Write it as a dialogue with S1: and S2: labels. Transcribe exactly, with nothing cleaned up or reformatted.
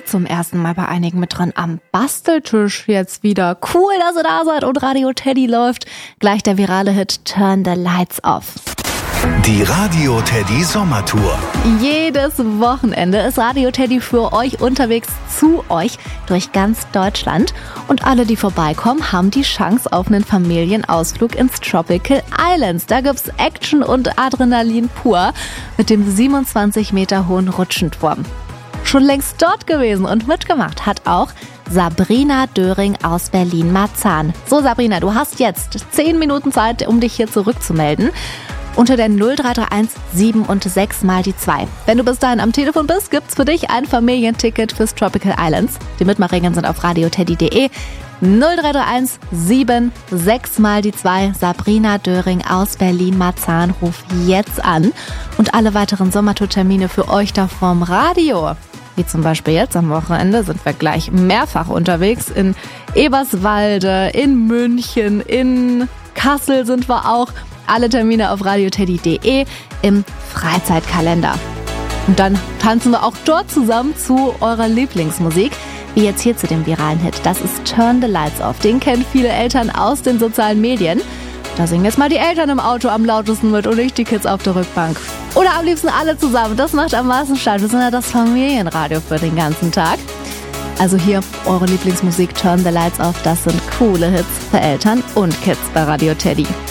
S1: zum ersten Mal bei einigen mit dran am Basteltisch jetzt wieder. Cool, dass ihr da seid und Radio Teddy läuft. Gleich der virale Hit Turn the Lights Off.
S2: Die Radio Teddy Sommertour.
S1: Jedes Wochenende ist Radio Teddy für euch unterwegs zu euch durch ganz Deutschland. Und alle, die vorbeikommen, haben die Chance auf einen Familienausflug ins Tropical Islands. Da gibt's Action und Adrenalin pur mit dem siebenundzwanzig Meter hohen Rutschenturm. Schon längst dort gewesen und mitgemacht hat auch Sabrina Döring aus Berlin-Marzahn. So Sabrina, du hast jetzt zehn Minuten Zeit, um dich hier zurückzumelden. Unter der null drei drei eins sieben und sechs mal die zwei. Wenn du bis dahin am Telefon bist, gibt's für dich ein Familienticket fürs Tropical Islands. Die Mitmachregeln sind auf radioteddy punkt de. null drei drei eins sieben sechs mal die zwei. Sabrina Döring aus Berlin-Marzahn, ruf jetzt an. Und alle weiteren Sommertour-Termine für euch da vom Radio. Wie zum Beispiel jetzt am Wochenende sind wir gleich mehrfach unterwegs. In Eberswalde, in München, in Kassel sind wir auch. Alle Termine auf radioteddy punkt de im Freizeitkalender. Und dann tanzen wir auch dort zusammen zu eurer Lieblingsmusik, wie jetzt hier zu dem viralen Hit. Das ist Turn the Lights Off. Den kennen viele Eltern aus den sozialen Medien. Da singen jetzt mal die Eltern im Auto am lautesten mit und nicht die Kids auf der Rückbank. Oder am liebsten alle zusammen. Das macht am meisten Spaß. Wir sind ja das Familienradio für den ganzen Tag. Also hier eure Lieblingsmusik Turn the Lights Off. Das sind coole Hits für Eltern und Kids bei Radio Teddy.